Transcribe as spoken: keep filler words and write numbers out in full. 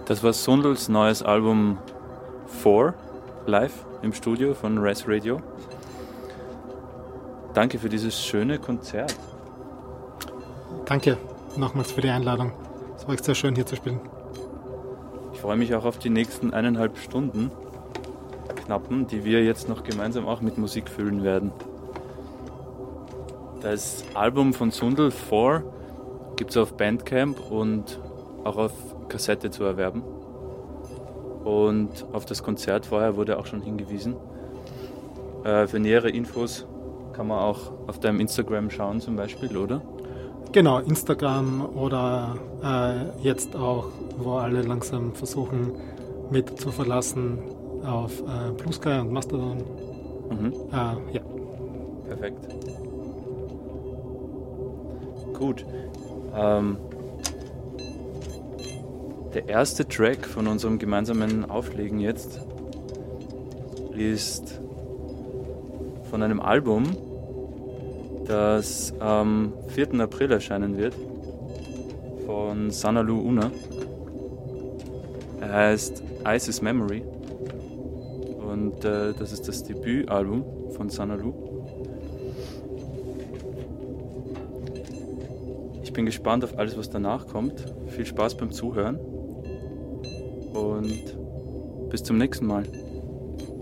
Das war Sundls neues Album vier, live im Studio von Res Radio. Danke für dieses schöne Konzert. Danke nochmals für die Einladung. Es war echt sehr schön, hier zu spielen. Ich freue mich auch auf die nächsten eineinhalb Stunden, knappen, die wir jetzt noch gemeinsam auch mit Musik füllen werden. Das Album von Sundl vier gibt es auf Bandcamp und auch auf Kassette zu erwerben. Und auf das Konzert vorher wurde auch schon hingewiesen. Äh, für nähere Infos kann man auch auf deinem Instagram schauen zum Beispiel, oder? Genau, Instagram oder äh, jetzt auch, wo alle langsam versuchen mit zu verlassen, auf äh, Blue Sky und Mastodon. Mhm. Äh, ja. Perfekt. Gut. Ähm, der erste Track von unserem gemeinsamen Auflegen jetzt ist von einem Album, das am vierten April erscheinen wird, von Sanaloo Una. Er heißt Ice's Memory und äh, das ist das Debütalbum von Sanaloo. Ich bin gespannt auf alles, was danach kommt. Viel Spaß beim Zuhören und bis zum nächsten Mal.